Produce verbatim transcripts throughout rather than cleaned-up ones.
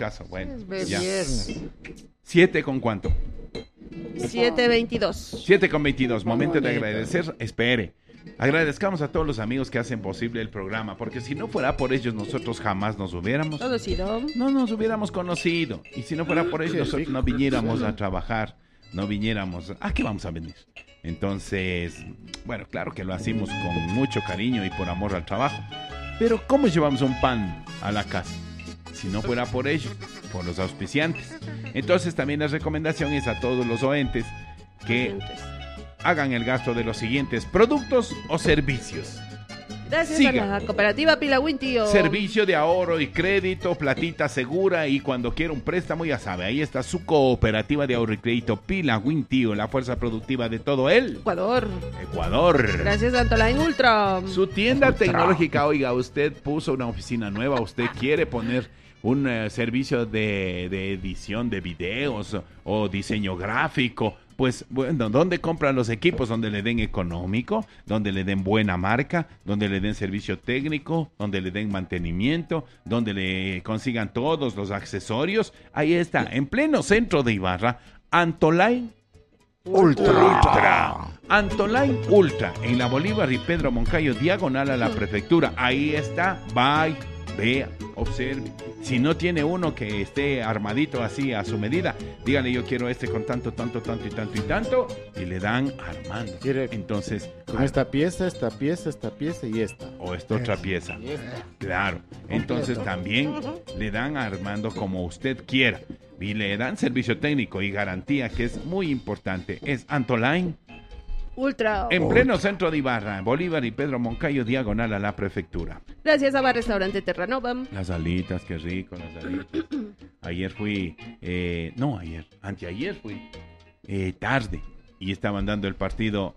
caso. Bueno, Es ya. viernes. ¿Siete con cuánto? siete veintidós. siete con veintidós. Momento de agradecer. Espere. Agradezcamos a todos los amigos que hacen posible el programa, porque si no fuera por ellos, nosotros jamás nos hubiéramos... Conocido. No nos hubiéramos conocido. Y si no fuera por ellos, nosotros no viniéramos a trabajar. No viniéramos... ¿A qué vamos a venir? Entonces, bueno, claro que lo hacemos con mucho cariño y por amor al trabajo. Pero ¿cómo llevamos un pan a la casa? Si no fuera por ellos, por los auspiciantes. Entonces también la recomendación es a todos los oentes que hagan el gasto de los siguientes productos o servicios. Gracias Siga. a la cooperativa Pilawinti. Servicio de ahorro y crédito, platita segura, y cuando quiera un préstamo, ya sabe, ahí está su cooperativa de ahorro y crédito Pilawinti, la fuerza productiva de todo el Ecuador. Ecuador. Gracias a Antoline Ultra. Su tienda tecnológica, oiga, usted puso una oficina nueva, usted quiere poner un uh, servicio de, de edición de videos o, o diseño gráfico. Pues, bueno, ¿dónde compran los equipos? Donde le den económico, donde le den buena marca, donde le den servicio técnico, donde le den mantenimiento, donde le consigan todos los accesorios. Ahí está, en pleno centro de Ibarra, Antoline Ultra. Ultra. Antoline Ultra, en la Bolívar y Pedro Moncayo, diagonal a la prefectura. Ahí está, vaya, vea, observe. Si no tiene uno que esté armadito así a su medida, dígale yo quiero este con tanto, tanto, tanto y tanto y tanto, y le dan armando. Quiere Entonces, con esta pieza, esta pieza, esta pieza y esta. o esta otra pieza. Y esta. Claro. Entonces también le dan armando como usted quiera. Y le dan servicio técnico y garantía, que es muy importante. Es Antoline Ultra. en pleno centro de Ibarra, Bolívar y Pedro Moncayo, diagonal a la prefectura. Gracias a Bar Restaurante Terranova. Las alitas, qué rico, las alitas. Ayer fui, eh, no ayer, anteayer fui, eh, tarde, y estaban dando el partido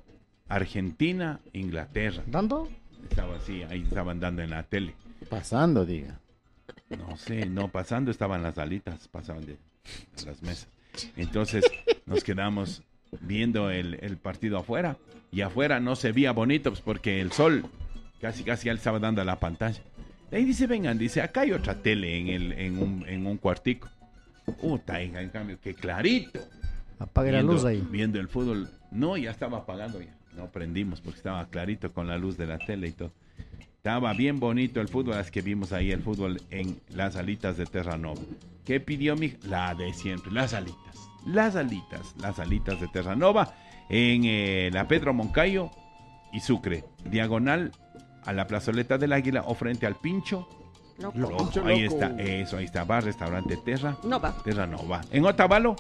Argentina-Inglaterra. ¿Dando? Estaba así, ahí estaban dando en la tele. Pasando, diga. No sé, no, pasando estaban las alitas, pasaban de, de las mesas. Entonces nos quedamos viendo el, el partido afuera, y afuera no se veía bonito, pues porque el sol casi casi ya le estaba dando a la pantalla. Y ahí dice, vengan, dice, acá hay otra tele en el en un, en un cuartico. Puta, en cambio, qué clarito. Apague la Viendo- luz ahí. Viendo el fútbol. No, ya estaba apagando ya. No prendimos porque estaba clarito con la luz de la tele y todo. Estaba bien bonito el fútbol, es que vimos ahí el fútbol en las alitas de Terranova. ¿Qué pidió mi? La de siempre, las alitas. Las alitas, las alitas de Terranova en eh, la Pedro Moncayo y Sucre. Diagonal a la plazoleta del Águila o frente al Pincho. Loco. Loco. Pincho Ahí Loco. está, eso, ahí está, bar, restaurante Terra. Nova. Terranova. En Otavalo,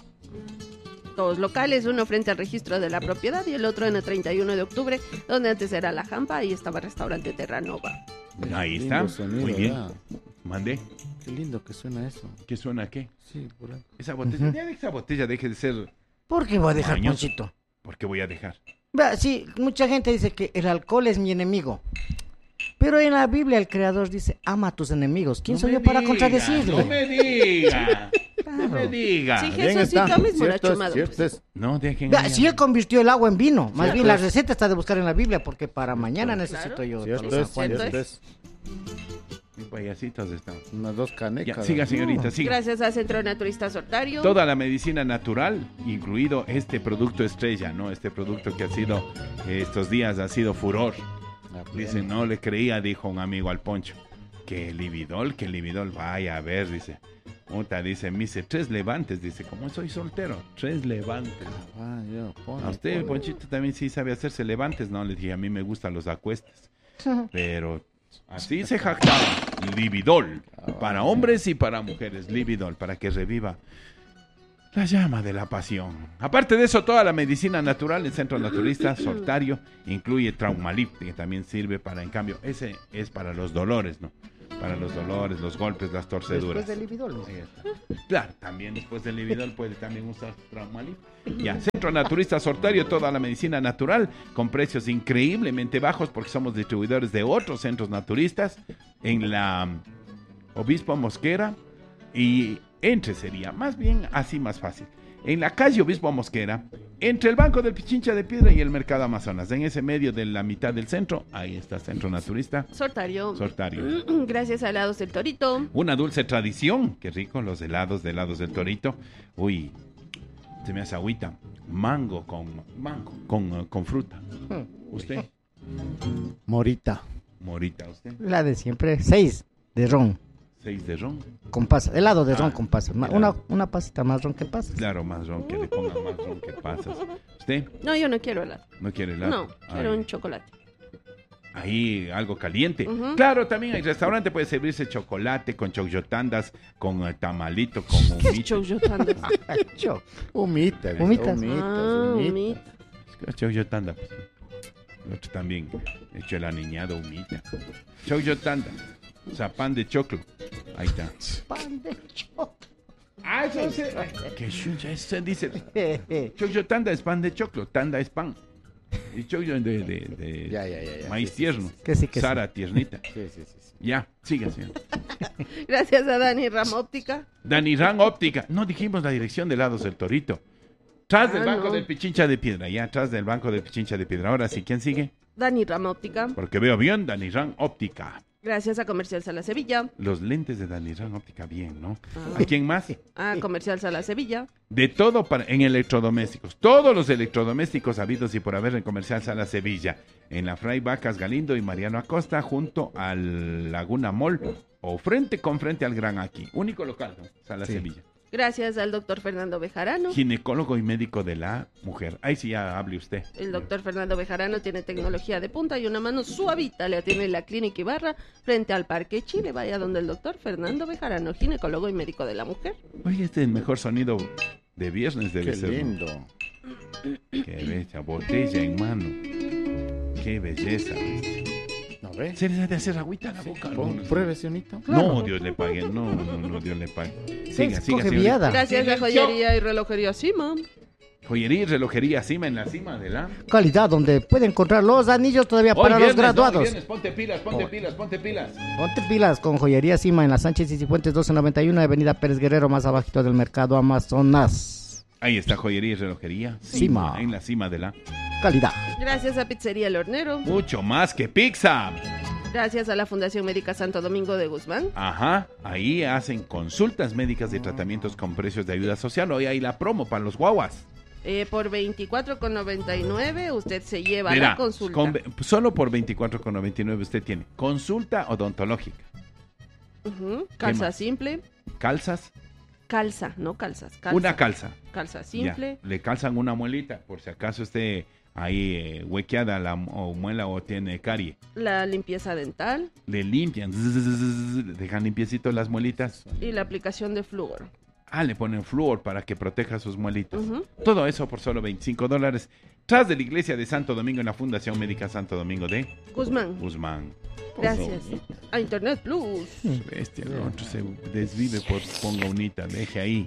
Dos locales, uno frente al registro de la propiedad y el otro en el treinta y uno de octubre, donde antes era la Jampa, ahí estaba Restaurante Terranova. ahí Lindo está. sonido, Muy bien. ¿verdad? Mandé. Qué lindo que suena eso. ¿Qué suena qué? Sí, por ahí. Esa botella, ya esa botella deje de ser. ¿Por qué voy a dejar, Mañoso. Ponchito? ¿Por qué voy a dejar? Vea, sí, mucha gente dice que el alcohol es mi enemigo. Pero en la Biblia el Creador dice, ama a tus enemigos. ¿Quién No soy me yo para diga, contradecirle? No me diga. No me Claro. diga. Sí, Bien Jesucito está. mismo lo ha Cierto es, chumado, cierto pues. es. No dejen. Vea, si él convirtió el agua en vino, más Cierto bien la es. receta está de buscar en la Biblia, porque para mañana necesito Claro. yo Cierto todos los es, San Juanes. cierto Juanes. es. Mis payasitos están. Unas dos Ya, canecas. siga, ¿no? señorita, siga. Gracias a Centro Naturista Sortario. Toda la medicina natural, incluido este producto estrella, ¿no? Este producto que ha sido, eh, estos días ha sido furor. Ah, Dice, no le creía, dijo un amigo al Poncho. Que Lividol, que Lividol, vaya a ver, dice. Puta, dice, me dice, tres levantes, dice, como soy soltero, tres levantes. Ah, yo, pon, A usted, pon. Ponchito, también sí sabe hacerse levantes, ¿no? Le dije, a mí me gustan los acuestes. Pero así se jactaba. Lividol. Para hombres y para mujeres. Lividol, para que reviva la llama de la pasión. Aparte de eso, toda la medicina natural en Centro Naturista Sortario incluye Traumalip, que también sirve para, en cambio, ese es para los dolores, ¿no? Para los dolores, los golpes, las torceduras. Después del Libidol. Ahí está. Claro, también después del Lividol puede también usar Traumalip. Ya, Centro Naturista Sortario, toda la medicina natural con precios increíblemente bajos porque somos distribuidores de otros centros naturistas en la Obispo Mosquera y entre sería, más bien así más fácil. En la calle Obispo Mosquera, Entre el Banco del Pichincha de Piedra y el Mercado Amazonas, en ese medio de la mitad del centro, ahí está Centro Naturista. Sortario. Sortario. Gracias a Helados del Torito. Una dulce tradición, qué rico, los helados de helados del Torito. Uy, se me hace agüita. Mango con mango con, uh, con fruta. ¿Usted? Morita. Morita, ¿usted? La de siempre, seis de ron Seis de ron. con pasas, helado de Ah, ron con pasas, Ma- helado. una, una pasita más ron que pasas. Claro, más ron, que le pongan más ron que pasas. ¿Usted No, yo no quiero helado. no quiere helado? No, quiero Ay, un chocolate. ahí algo caliente. Ujú. Claro, también el restaurante puede servirse chocolate con chocoyotandas, con uh, tamalito, con ¿Qué es humita. choyotando? Cho. Humitas. Humitas. Ah, humitas. humita. Chocoyotanda, pues. El otro también, hecho el aniñado humita. Chocoyotanda, o sea, pan de choclo. Ahí está. Pan de cho. Ah, eso se... ¿Qué chucha? Eso se dice... Chocoyotanda es pan de choclo, tanda es pan. Y choclo de, de, de Ya, ya, ya, ya. maíz Sí, sí, tierno. Que sí, que sí. Sara tiernita. Sí, sí, sí. sí. Ya, sigue, señor. Gracias a Dani Ram Óptica. Dani Ran Óptica. No dijimos la dirección de Helados del Torito. Tras del Ah, Banco no. del Pichincha de Piedra. Ya, atrás del Banco del Pichincha de Piedra. Ahora sí, ¿quién sigue? Dani Ram Óptica. Porque veo bien Dani Ran Óptica. Gracias a Comercial Sala Sevilla. Los lentes de Dani Ran Óptica, bien, ¿no? Ah. ¿A quién más? A Comercial Sala Sevilla. De todo para, en electrodomésticos. Todos los electrodomésticos habidos y por haber en Comercial Sala Sevilla. En la Fray Vacas Galindo y Mariano Acosta, junto al Laguna Mall o frente con frente al Gran Aquí. Único local, ¿no? Sala Sí. Sevilla. Gracias al doctor Fernando Bejarano. Ginecólogo y médico de la mujer. Ahí sí ya hable usted. El doctor Fernando Bejarano tiene tecnología de punta y una mano suavita. Le atiende en la Clínica Ibarra frente al Parque Chile. Vaya donde el doctor Fernando Bejarano, ginecólogo y médico de la mujer. Oye, este es el mejor sonido de viernes debe Qué ser. ¿no? lindo. Qué bella, botella en mano. Qué belleza. bestia. ¿No ves? Se les ha de hacer agüita a la boca. Pon- algunos. Pruebe, señorito. No, Dios le pague. No, no, no, Dios le pague. Siga, siga, Coge señorita. viada. Gracias a Joyería y Relojería Cima. Joyería y relojería cima en la cima de la... Calidad donde puede encontrar los anillos todavía para Hoy los viernes, no, graduados. hoy viernes, ponte pilas, ponte Hoy. pilas, ponte pilas. Ponte pilas con Joyería Cima en la Sánchez y Cifuentes doce noventa y uno, Avenida Pérez Guerrero, más abajito del Mercado Amazonas. Ahí está joyería y relojería. Cima. En la cima de la... Calidad. Gracias a Pizzería El Hornero. Mucho más que pizza. Gracias a la Fundación Médica Santo Domingo de Guzmán. Ajá, ahí hacen consultas médicas de tratamientos con precios de ayuda social. Hoy hay la promo para los guaguas. Eh, por veinticuatro con noventa y nueve usted se lleva Verá, la consulta. con ve- solo por veinticuatro con noventa y nueve usted tiene consulta odontológica, Ujú, Calza más? simple. calzas, Calza, no calzas. Calza. una calza. Calza Ya, simple. le calzan una muelita por si acaso esté ahí eh, huequeada la mu- o muela o tiene carie. La limpieza dental Le limpian, zzzz, le dejan limpiecito las muelitas. y la aplicación de flúor. Ah, le ponen flúor para que proteja sus muelitas. Ujú. Todo eso por solo veinticinco dólares. Tras de la iglesia de Santo Domingo en la Fundación Médica Santo Domingo de Guzmán. Guzmán. Gracias. A Internet Plus. Bestia, el otro se desvive por ponga unita, deje ahí.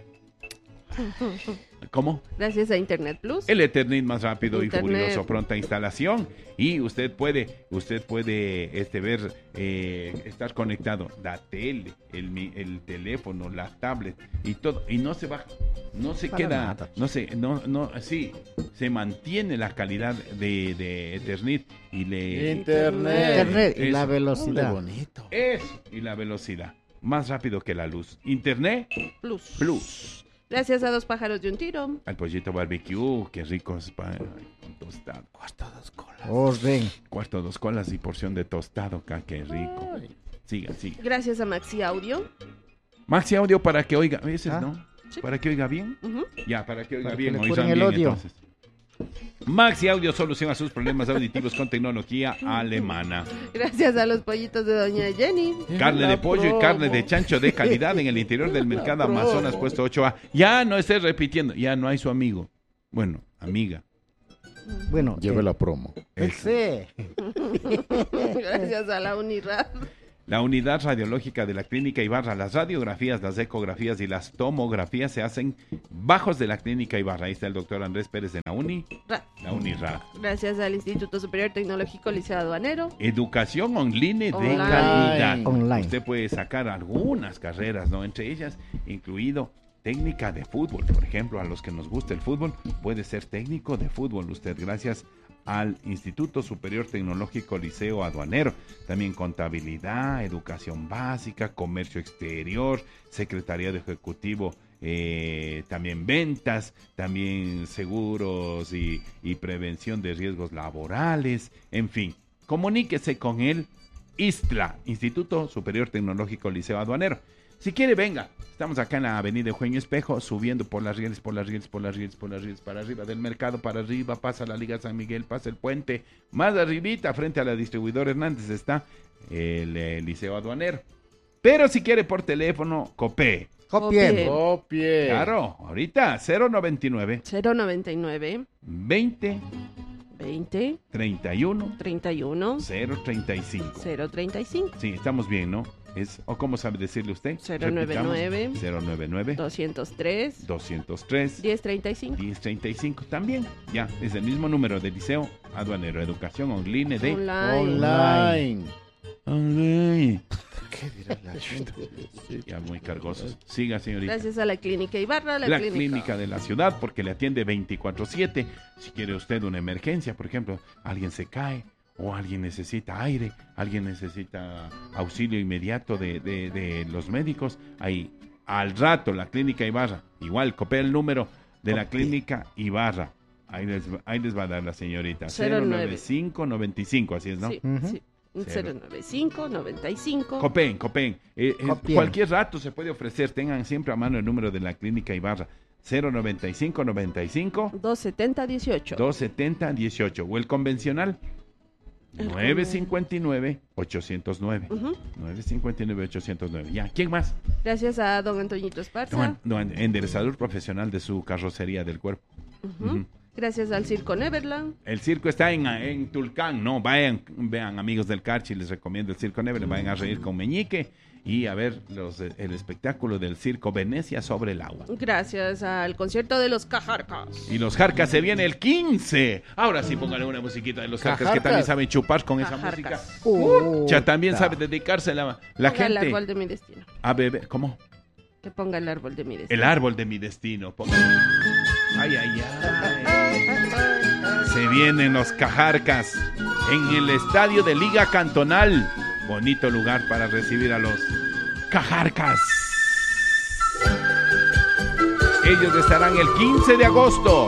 ¿Cómo? Gracias a Internet Plus. El Ethernet más rápido Internet. y furioso, pronta instalación. Y usted puede, usted puede este, ver, eh, estar conectado, la tele, el, mi- el teléfono, la tablet y todo. Y no se baja, no se Para queda, nada. no se, no, no, sí, se mantiene la calidad de, de Ethernet y le... Internet. Internet y Eso. la Qué velocidad. bonito. Eso, y la velocidad, más rápido que la luz. Internet Plus. Plus. Gracias a Dos Pájaros de un Tiro. Al pollito barbecue, qué rico es pa- con tostado. Cuarto dos colas. Orden. Cuarto dos colas y porción de tostado, ca, qué rico. Siga, siga. Gracias a Maxi Audio. Maxi Audio para que oiga, ese Ah. no, Sí. para que oiga bien. Ujú. Ya, para que oiga Para que bien, le oigan curen el bien odio. entonces. Maxi Audio soluciona sus problemas auditivos con tecnología alemana. Gracias a los pollitos de Doña Jenny. Carne de pollo y promo. carne de chancho de calidad en el interior del mercado Amazonas, puesto ocho A. Ya no esté repitiendo, ya no hay su amigo. Bueno, amiga. Bueno, Lleve eh, la promo. Eso. sí. Gracias a la Unirad. La unidad radiológica de la Clínica Ibarra, las radiografías, las ecografías y las tomografías se hacen bajos de la Clínica Ibarra. Ahí está el doctor Andrés Pérez de la Uni, Rad. la UNIRAD. Gracias al Instituto Superior Tecnológico Liceo Aduanero. Educación online de Online. calidad. Online. Usted puede sacar algunas carreras, ¿no? Entre ellas, incluido técnica de fútbol, por ejemplo, a los que nos gusta el fútbol, puede ser técnico de fútbol usted gracias al Instituto Superior Tecnológico Liceo Aduanero. También contabilidad, educación básica, comercio exterior, secretariado ejecutivo, eh, también ventas, también seguros y, y prevención de riesgos laborales, en fin. Comuníquese con el ISTLA, Instituto Superior Tecnológico Liceo Aduanero. Si quiere, venga. Estamos acá en la avenida Eugenio Espejo, subiendo por las rieles, por las rieles, por las rieles, por las rieles, para arriba del mercado, para arriba, pasa la Liga San Miguel, pasa el puente. Más arribita, frente a la distribuidora Hernández, está el, el Liceo Aduanero. Pero si quiere por teléfono, copé. Copien. Copie. Claro, ahorita, cero noventa y nueve, cero noventa y nueve, veinte, veinte, treinta y uno, treinta y uno, cero treinta y cinco. cero treinta y cinco. Sí, estamos bien, ¿no? Es, ¿o cómo sabe decirle usted? cero noventa y nueve, cero noventa y nueve, doscientos tres, doscientos tres, diez treinta y cinco. diez treinta y cinco también. Ya, es el mismo número de Liceo Aduanero, Educación Online de... Online. Online. Online. ¿Qué dirá la gente? Ya muy cargosos. Siga, señorita. Gracias a la Clínica Ibarra, la, La clínica. clínica de la ciudad, porque le atiende veinticuatro siete. Si quiere usted una emergencia, por ejemplo, alguien se cae, o alguien necesita aire, alguien necesita auxilio inmediato de, de, de los médicos, ahí al rato la clínica Ibarra, igual copia el número de la clínica Ibarra, ahí les, ahí les va a dar la señorita, cero cero noventa y cinco noventa y cinco, así es, ¿no? Sí, Ujú. sí. cero noventa y cinco, noventa y cinco. Copen, Copen, eh, eh, Copien. cualquier rato se puede ofrecer, tengan siempre a mano el número de la clínica Ibarra, cero noventa y cinco noventa y cinco, doscientos setenta, dieciocho. doscientos setenta dieciocho, o el convencional, El nueve cincuenta y nueve, ochocientos nueve. Ujú. nueve cincuenta y nueve, ochocientos nueve. Ya, ¿quién más? Gracias a don Antoñito Esparza. No, no, enderezador profesional de su carrocería del cuerpo. Ujú. Ujú. Gracias al Circo Neverland. El circo está en, en Tulcán, no, vayan, vean amigos del Carchi, les recomiendo el Circo Neverland, vayan a reír con Meñique y a ver los, el espectáculo del Circo Venecia sobre el agua. Gracias al concierto de los Cajarcas. Y los Jarcas se viene el quince. Ahora sí, póngale una musiquita de los Jarcas que Cajarcas. también saben chupar con esa Cajarcas. música. Ya también Puta. sabe dedicarse la, la Ponga el gente árbol de mi destino. a beber. ¿Cómo? Que ponga el árbol de mi destino. El árbol de mi destino. Póngale. Ay, ay, ay. Se vienen los Cajarcas en el estadio de Liga Cantonal. Bonito lugar para recibir a los Cajarcas. Ellos estarán el quince de agosto,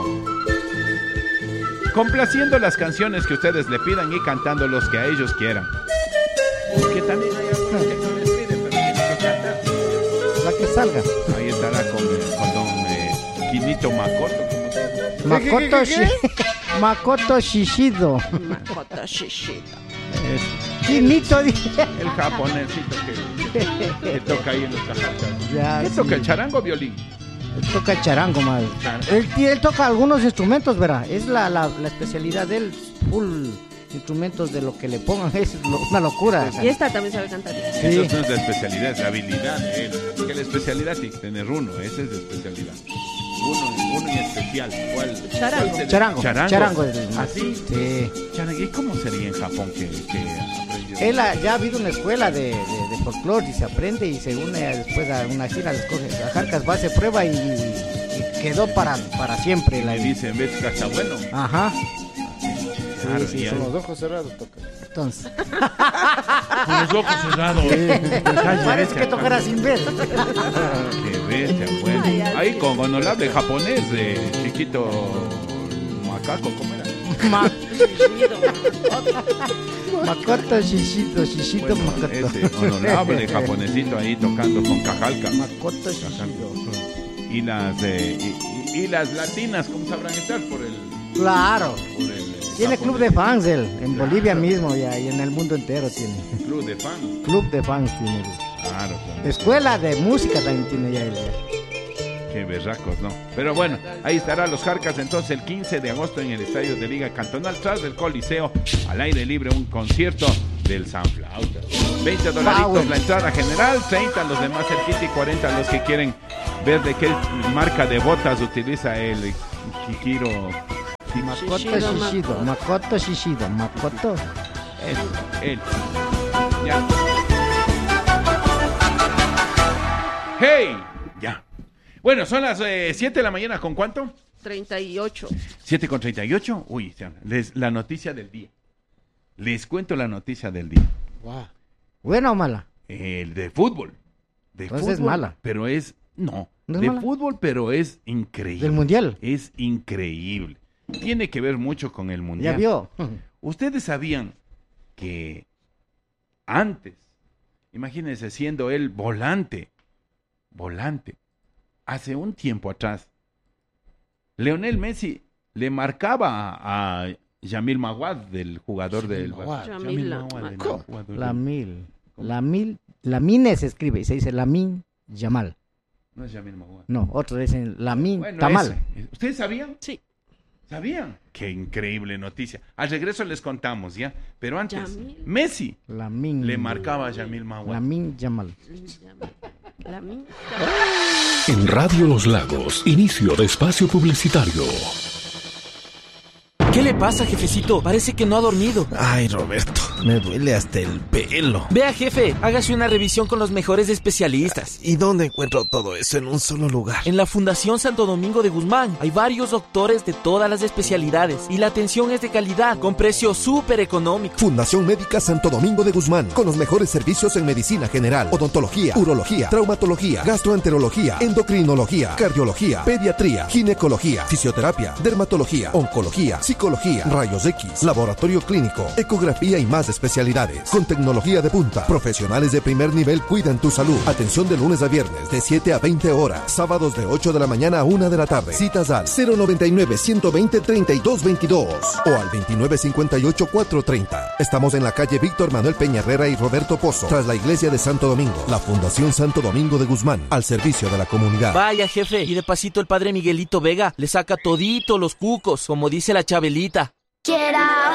complaciendo las canciones que ustedes le pidan y cantando los que a ellos quieran. Que también hay algunos que no les piden, pero tienen que cantar. La que salga. Ahí estará con, con don eh, Quinito Makoto. ¿Cómo se llama? Makoto, ¿Qué, qué, qué, Shi- Makoto Shishido. Makoto Shishito. Es Quinito. di- el japonesito que, que, que toca ahí en los Cajarcas. Ya, ¿Qué sí. toca? ¿El charango o violín? Él toca charango, madre. Charango. Él, ti- él toca algunos instrumentos, verá. Es la, la, la especialidad de él. Full instrumentos de lo que le pongan. Es lo- una locura. Y esta también sabe cantar. Sí. Eso no es la especialidad, es la habilidad de él. Que la especialidad tiene que tener uno, esa es la especialidad. Uno, uno en especial. ¿Cuál? Charango. ¿Cuál se- Charango. Charango. Charango es el- ¿Ah, sí? Sí. Charango. ¿Y cómo sería en Japón que, que aprendió? Él ha, ya ha habido una escuela de, de, de folclore y se aprende y se une después a una gira, les coge a Jarcas, va, hace prueba y, y quedó para, para siempre. La, Le dicen, ves que está bueno. Ajá. Claro, sí, y Con ahí- los ojos cerrados toca. Entonces, con los ojos cerrados. parece que tocara sin ver. Qué bestia, bueno. Ay, ay, Ahí sí. con cuando le hable japonés de chiquito macaco, ¿cómo era? Ma- Shishito. Makoto Shishito, Shishito Bueno, Makoto. ese honorable japonesito ahí tocando con cajalca. Makoto Shishito. Y las eh, y, y- y las latinas, ¿cómo sabrán estar por el, Claro. por el eh, Tiene club de japonesito? fans él, en Claro. Bolivia mismo ya, y en el mundo entero tiene. Club de fans. Club de fans tiene él. Claro, claro. Escuela de música también tiene ya él. ya. Qué berracos, ¿no? Pero bueno, ahí estará los Jarcas entonces el quince de agosto en el estadio de Liga Cantonal, tras del Coliseo, al aire libre, un concierto del Sanflauta. veinte dolaritos bueno. la entrada general, treinta los demás cerquita y cuarenta los que quieren ver de qué marca de botas utiliza el Kikiro. Makoto Shishido, Shishido, Makoto Shishido, Makoto. Él, él. Ya. ¡Hey! Ya. Bueno, son las eh, siete de la mañana, ¿con cuánto? treinta y ocho. siete con treinta y ocho. Uy, les, la noticia del día. Les cuento la noticia del día. Guau. ¿Buena o mala? El de fútbol. De Entonces fútbol, es mala. Pero es, no, ¿No es de mala? fútbol, pero es increíble. ¿Del mundial? Es increíble. Tiene que ver mucho con el mundial. ¿Ya vio? Ustedes sabían que antes, imagínense siendo él volante, volante, hace un tiempo atrás, Leonel Messi le marcaba a, a Yamil Mawad, del jugador Yamil del Mawad. Barça. Yamil Mawad, Mawad. el ¿Cómo? jugador La del- mil. La mil. La mine se escribe y se dice Lamin Yamal. No es Yamil Mawad. No, otros dicen Lamin Bueno, Tamal. ese. ¿Ustedes sabían? Sí. ¿Sabían? Qué increíble noticia. Al regreso les contamos, ¿ya? Pero antes, Yamil. Messi Lamin. le marcaba a Yamil Mawad. Lamin Yamal. La min- En Radio Los Lagos, inicio de espacio publicitario. ¿Qué le pasa, jefecito? Parece que no ha dormido. Ay, Roberto, me duele hasta el pelo. Vea, jefe, hágase una revisión con los mejores especialistas. ¿Y dónde encuentro todo eso en un solo lugar? En la Fundación Santo Domingo de Guzmán hay varios doctores de todas las especialidades y la atención es de calidad, con precio súper económico. Fundación Médica Santo Domingo de Guzmán, con los mejores servicios en medicina general, odontología, urología, traumatología, gastroenterología, endocrinología, cardiología, pediatría, ginecología, fisioterapia, dermatología, oncología, psicología, rayos X, laboratorio clínico, ecografía y más especialidades. Con tecnología de punta, profesionales de primer nivel cuidan tu salud. Atención de lunes a viernes de siete a veinte horas, sábados de ocho de la mañana a una de la tarde. Citas al cero noventa y nueve, ciento veinte, treinta y dos veintidós o al veintinueve cincuenta y ocho, cuatrocientos treinta. Estamos en la calle Víctor Manuel Peña Herrera y Roberto Pozo, tras la iglesia de Santo Domingo. La Fundación Santo Domingo de Guzmán, al servicio de la comunidad. Vaya, jefe, y de pasito el padre Miguelito Vega le saca todito los cucos, como dice la Chabelita. Get out.